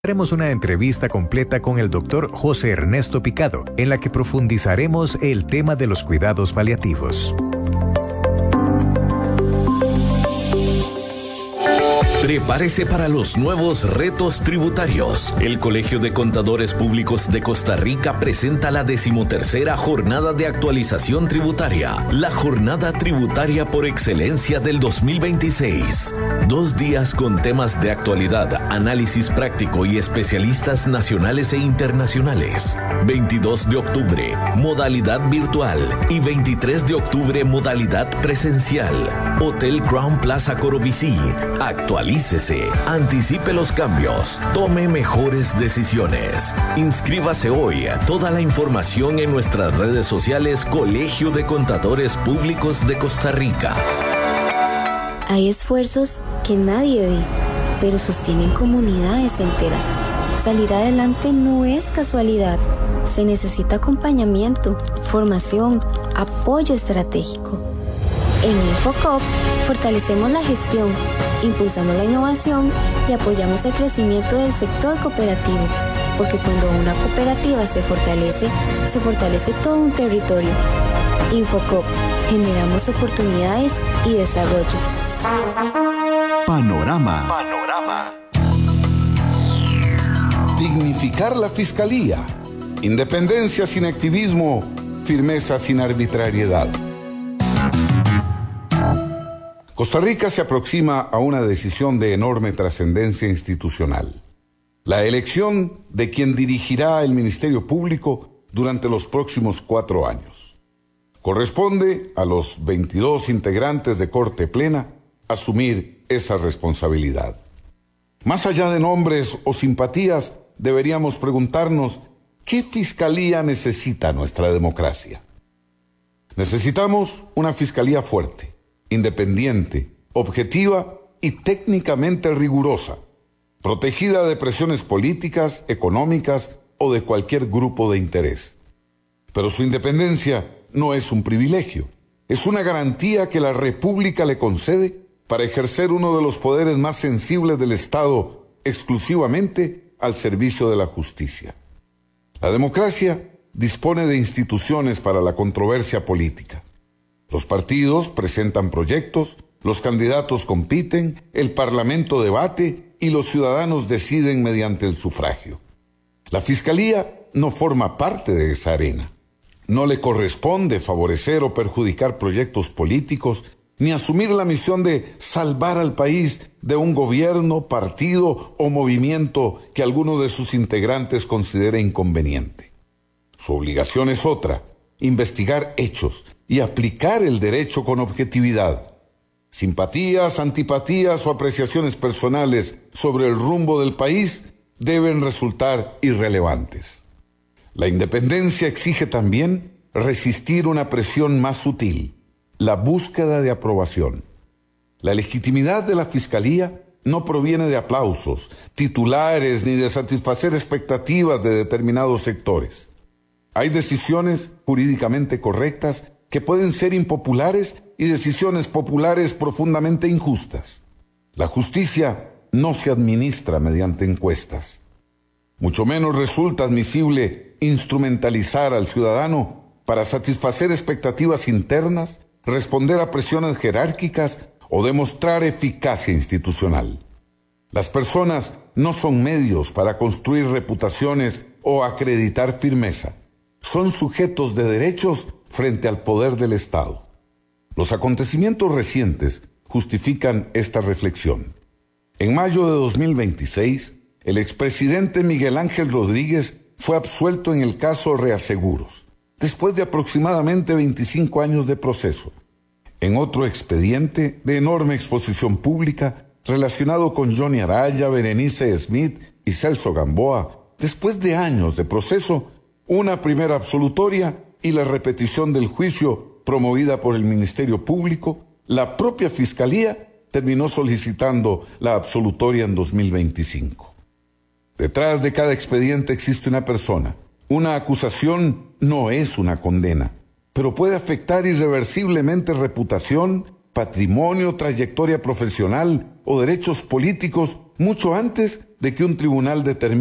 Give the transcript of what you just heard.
Haremos una entrevista completa con el Dr. José Ernesto Picado, en la que profundizaremos el tema de los cuidados paliativos. Prepárese para los nuevos retos tributarios. El Colegio de Contadores Públicos de Costa Rica presenta la 13ª Jornada de Actualización Tributaria, la jornada tributaria por excelencia del 2026. 2 días con temas de actualidad, análisis práctico y especialistas nacionales e internacionales. 22 de octubre, modalidad virtual, y 23 de octubre, modalidad presencial. Hotel Crown Plaza Corobicí. Actualícese, anticipe los cambios, tome mejores decisiones. Inscríbase hoy. Toda la información en nuestras redes sociales Colegio de Contadores Públicos de Costa Rica. Hay esfuerzos que nadie ve, pero sostienen comunidades enteras. Salir adelante no es casualidad. Se necesita acompañamiento, formación, apoyo estratégico. En Infocop fortalecemos la gestión, impulsamos la innovación y apoyamos el crecimiento del sector cooperativo, porque cuando una cooperativa se fortalece todo un territorio. Infocop, generamos oportunidades y desarrollo. Panorama. Dignificar la fiscalía. Independencia sin activismo, firmeza sin arbitrariedad. Costa Rica se aproxima a una decisión de enorme trascendencia institucional: la elección de quien dirigirá el Ministerio Público durante los próximos 4 años. Corresponde a los 22 integrantes de Corte Plena asumir esa responsabilidad. Más allá de nombres o simpatías, deberíamos preguntarnos: ¿qué fiscalía necesita nuestra democracia? Necesitamos una fiscalía fuerte, independiente, objetiva y técnicamente rigurosa, protegida de presiones políticas, económicas o de cualquier grupo de interés. Pero su independencia no es un privilegio, es una garantía que la República le concede para ejercer uno de los poderes más sensibles del Estado exclusivamente al servicio de la justicia. La democracia dispone de instituciones para la controversia política. Los partidos presentan proyectos, los candidatos compiten, el Parlamento debate y los ciudadanos deciden mediante el sufragio. La Fiscalía no forma parte de esa arena. No le corresponde favorecer o perjudicar proyectos políticos, ni asumir la misión de salvar al país de un gobierno, partido o movimiento que alguno de sus integrantes considere inconveniente. Su obligación es otra: investigar hechos y aplicar el derecho con objetividad. Simpatías, antipatías o apreciaciones personales sobre el rumbo del país deben resultar irrelevantes. La independencia exige también resistir una presión más sutil: la búsqueda de aprobación. La legitimidad de la Fiscalía no proviene de aplausos, titulares ni de satisfacer expectativas de determinados sectores. Hay decisiones jurídicamente correctas que pueden ser impopulares y decisiones populares profundamente injustas. La justicia no se administra mediante encuestas. Mucho menos resulta admisible instrumentalizar al ciudadano para satisfacer expectativas internas, responder a presiones jerárquicas o demostrar eficacia institucional. Las personas no son medios para construir reputaciones o acreditar firmeza. Son sujetos de derechos frente al poder del Estado. Los acontecimientos recientes justifican esta reflexión. En mayo de 2026, el expresidente Miguel Ángel Rodríguez fue absuelto en el caso Reaseguros, después de aproximadamente 25 años de proceso. En otro expediente de enorme exposición pública, relacionado con Johnny Araya, Berenice Smith y Celso Gamboa, después de años de proceso, una primera absolutoria y la repetición del juicio promovida por el Ministerio Público, la propia Fiscalía terminó solicitando la absolutoria en 2025. Detrás de cada expediente existe una persona. Una acusación no es una condena, pero puede afectar irreversiblemente reputación, patrimonio, trayectoria profesional o derechos políticos mucho antes de que un tribunal determine